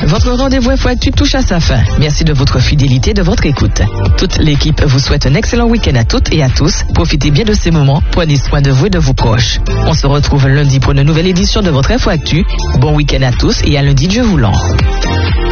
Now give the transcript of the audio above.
votre rendez-vous Info Actu touche à sa fin. Merci de votre fidélité, de votre écoute. Toute l'équipe vous souhaite un excellent week-end à toutes et à tous. Profitez bien de ces moments. Prenez soin de vous et de vos proches. On se retrouve lundi pour une nouvelle édition de votre Info Actu. Bon week-end à tous et à lundi, Dieu voulant.